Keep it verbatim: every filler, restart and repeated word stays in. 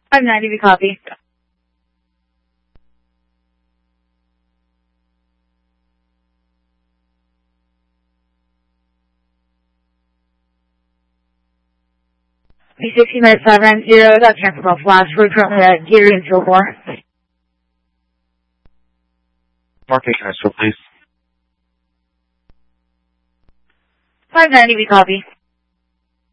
five ninety, we copy. B sixty minutes five nine zero, got cancel call flash. We're currently at Geary and Fillmore. Marking transfer, please. five ninety, we copy.